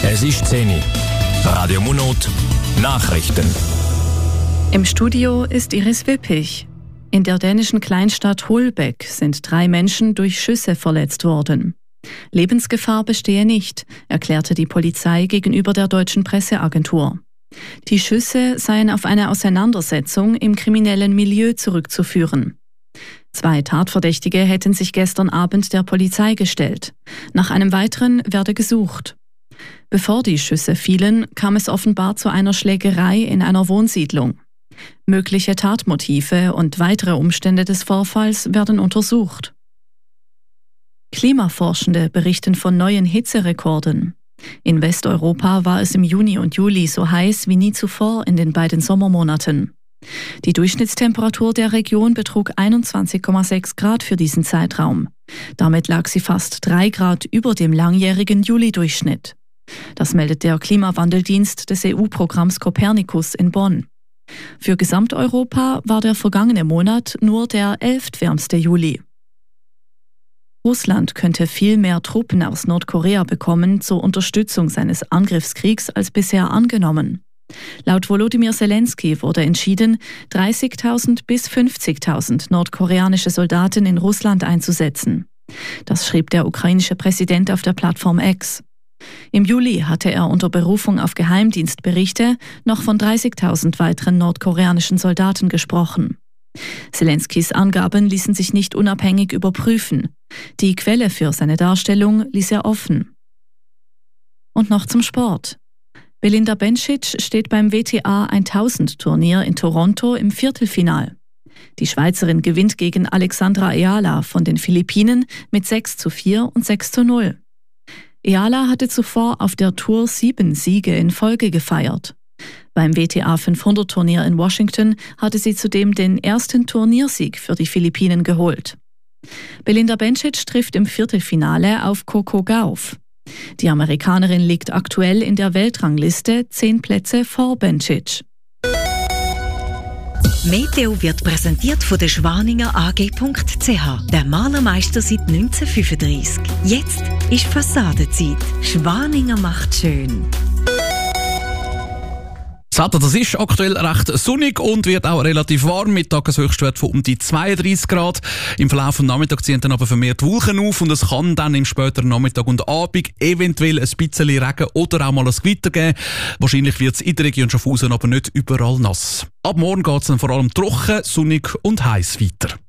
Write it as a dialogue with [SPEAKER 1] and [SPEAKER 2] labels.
[SPEAKER 1] Es ist 10 Uhr. Radio Munot Nachrichten.
[SPEAKER 2] Im Studio ist Iris Wippich. In der dänischen Kleinstadt Holbæk sind 3 Menschen durch Schüsse verletzt worden. Lebensgefahr bestehe nicht, erklärte die Polizei gegenüber der deutschen Presseagentur. Die Schüsse seien auf eine Auseinandersetzung im kriminellen Milieu zurückzuführen. 2 Tatverdächtige hätten sich gestern Abend der Polizei gestellt. Nach einem weiteren werde gesucht. Bevor die Schüsse fielen, kam es offenbar zu einer Schlägerei in einer Wohnsiedlung. Mögliche Tatmotive und weitere Umstände des Vorfalls werden untersucht. Klimaforschende berichten von neuen Hitzerekorden. In Westeuropa war es im Juni und Juli so heiß wie nie zuvor in den beiden Sommermonaten. Die Durchschnittstemperatur der Region betrug 21,6 Grad für diesen Zeitraum. Damit lag sie fast 3 Grad über dem langjährigen Juli-Durchschnitt. Das meldet der Klimawandeldienst des EU-Programms Copernicus in Bonn. Für Gesamteuropa war der vergangene Monat nur der 11. wärmste Juli. Russland könnte viel mehr Truppen aus Nordkorea bekommen zur Unterstützung seines Angriffskriegs als bisher angenommen. Laut Volodymyr Zelensky wurde entschieden, 30.000 bis 50.000 nordkoreanische Soldaten in Russland einzusetzen. Das schrieb der ukrainische Präsident auf der Plattform X. Im Juli hatte er unter Berufung auf Geheimdienstberichte noch von 30.000 weiteren nordkoreanischen Soldaten gesprochen. Zelenskys Angaben ließen sich nicht unabhängig überprüfen. Die Quelle für seine Darstellung ließ er offen. Und noch zum Sport. Belinda Bencic steht beim WTA 1000-Turnier in Toronto im Viertelfinal. Die Schweizerin gewinnt gegen Alexandra Eala von den Philippinen mit 6:4 und 6:0. Eala hatte zuvor auf der Tour 7 Siege in Folge gefeiert. Beim WTA 500-Turnier in Washington hatte sie zudem den ersten Turniersieg für die Philippinen geholt. Belinda Bencic trifft im Viertelfinale auf Coco Gauff. Die Amerikanerin liegt aktuell in der Weltrangliste 10 Plätze vor Bencic.
[SPEAKER 3] Meteo wird präsentiert von der Schwaninger AG.ch, der Malermeister seit 1935. Jetzt ist Fassadenzeit. Schwaninger macht schön.
[SPEAKER 4] Das Wetter, das ist aktuell recht sonnig und wird auch relativ warm. Mit Tageshöchstwert von um die 32 Grad. Im Verlauf des Nachmittags ziehen dann aber vermehrt Wolken auf und es kann dann im späteren Nachmittag und Abend eventuell ein bisschen Regen oder auch mal ein Gewitter geben. Wahrscheinlich wird es in der Region Schaffhausen aber nicht überall nass. Ab morgen geht es dann vor allem trocken, sonnig und heiß weiter.